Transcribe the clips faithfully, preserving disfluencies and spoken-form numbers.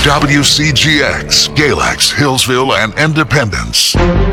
W C G X, Galax, Hillsville, and Independence.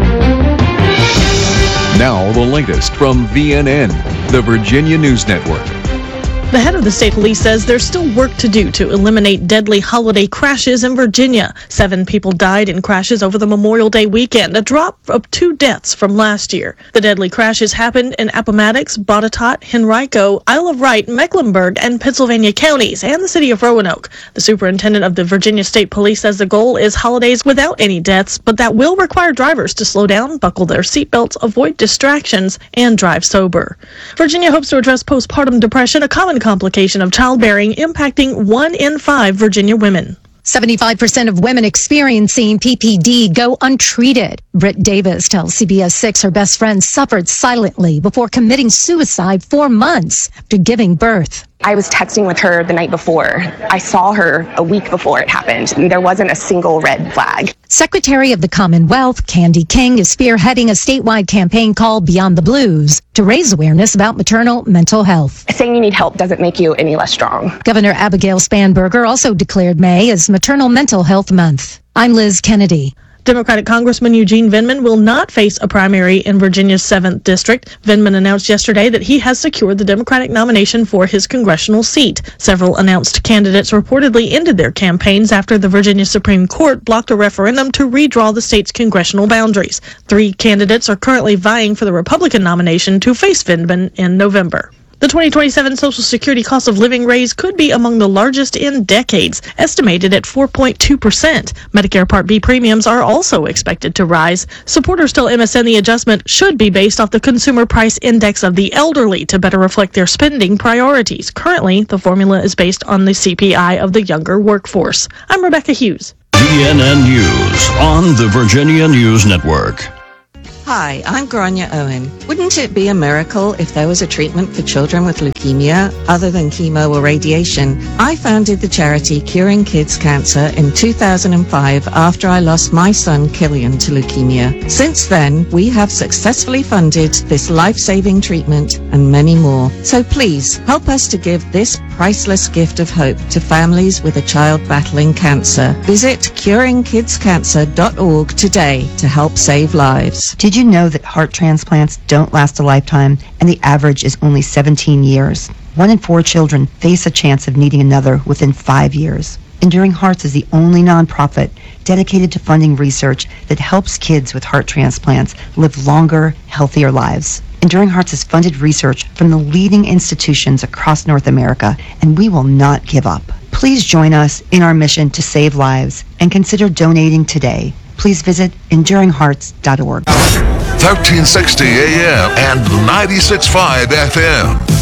Now the latest from V N N, the Virginia News Network. The head of the state police says there's still work to do to eliminate deadly holiday crashes in Virginia. Seven people died in crashes over the Memorial Day weekend, a drop of two deaths from last year. The deadly crashes happened in Appomattox, Botetourt, Henrico, Isle of Wight, Mecklenburg, and Pennsylvania counties, and the city of Roanoke. The superintendent of the Virginia State Police says the goal is holidays without any deaths, but that will require drivers to slow down, buckle their seatbelts, avoid distractions, and drive sober. Virginia hopes to address postpartum depression, a common complication of childbearing impacting one in five Virginia women. seventy-five percent of women experiencing P P D go untreated. Britt Davis tells C B S six her best friend suffered silently before committing suicide four months after giving birth. I was texting with her the night before. I saw her a week before it happened, and there wasn't a single red flag. Secretary of the Commonwealth, Candy King, is spearheading a statewide campaign called Beyond the Blues to raise awareness about maternal mental health. Saying you need help doesn't make you any less strong. Governor Abigail Spanberger also declared May as Maternal Mental Health Month. I'm Liz Kennedy. Democratic Congressman Eugene Vindman will not face a primary in Virginia's seventh District. Vindman announced yesterday that he has secured the Democratic nomination for his congressional seat. Several announced candidates reportedly ended their campaigns after the Virginia Supreme Court blocked a referendum to redraw the state's congressional boundaries. Three candidates are currently vying for the Republican nomination to face Vindman in November. The twenty twenty-seven Social Security cost of living raise could be among the largest in decades, estimated at four point two percent. Medicare Part B premiums are also expected to rise. Supporters tell M S N the adjustment should be based off the Consumer Price Index of the elderly to better reflect their spending priorities. Currently, the formula is based on the C P I of the younger workforce. I'm Rebecca Hughes. V N N News on the Virginia News Network. Hi, I'm Grania Owen. Wouldn't it be a miracle if there was a treatment for children with leukemia other than chemo or radiation? I founded the charity Curing Kids Cancer in two thousand five after I lost my son Killian to leukemia. Since then, we have successfully funded this life-saving treatment and many more. So please, help us to give this priceless gift of hope to families with a child battling cancer. Visit curing kids cancer dot org today to help save lives. Did you know that heart transplants don't last a lifetime and the average is only seventeen years? One in four children face a chance of needing another within five years. Enduring Hearts is the only nonprofit dedicated to funding research that helps kids with heart transplants live longer, healthier lives. Enduring Hearts has funded research from the leading institutions across North America, and we will not give up. Please join us in our mission to save lives and consider donating today. Please visit enduring hearts dot org. thirteen sixty A M and ninety-six point five F M.